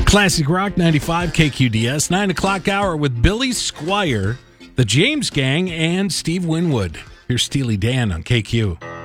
Classic Rock 95 KQDS, 9 o'clock hour with Billy Squire, the James Gang, and Steve Winwood. Here's Steely Dan on KQ.